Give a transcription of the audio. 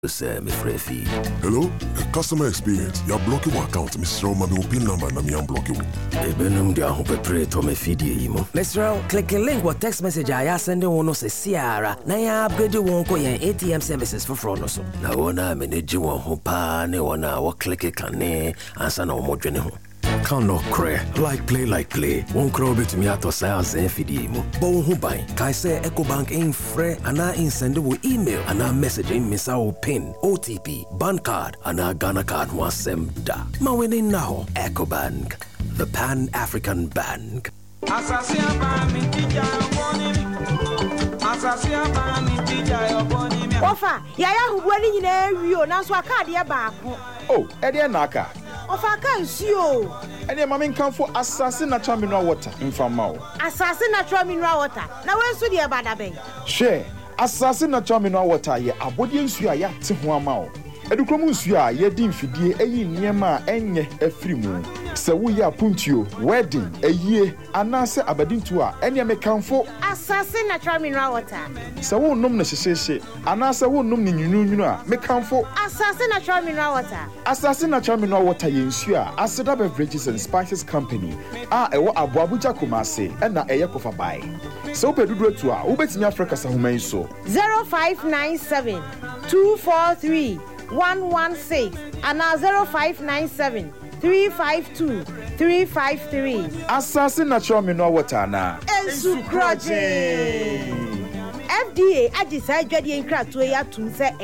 Hello, customer experience. You're blocking my account. Mr. Mami pin number na me unblock you. Ebenum dia ho pepre to me feed imo. Mr. Click a link or text message I send one se siara. Na ya upgrade won ko yen ATM services for fraud no so. Na wona manage won ho pa ne wona wo click kan ne ansa na wo dwene ho. Cannot cray like play won't crow bit me out of sales and fidimu but who buy kai say EcoBank ain't free and I send email and I message in misao pin OTP bank card and I Ghana card was sem da ma winning now EcoBank, the Pan-African Bank. Ofa yaya hubwani nyine wiyo nanso akade ya baako. Oh, ede naka. Ofa kan sio. Ede mama nkanfo asase natural mineral water mfama o. Asase natural mineral water. Na wensu de bada ben. Share. Asase natural mineral water ye abodie nsu a ya te ho ama o. Edukrom nsu a ye di mfidie eyi niema a enye afirimu. Se wo ya puntuo, wedding, eyie, anase abadintu a ene mekanfo Asase natural mineral water. Se wo nom na hyehye, anase wo nom ni nyunununu a mekanfo Asase natural mineral water. Asase natural mineral water ye nsu a Aseda Beverages and Spices Company a ewo Abuja Kumase na eye kofa bai. Se wo peduduro tu a wo betimi Africa sahuman so 0597 243 116 and 0597 352 353. Asase natural mineral water na Ensu Kroje. FDA adisa adwade nkratoe ya tum se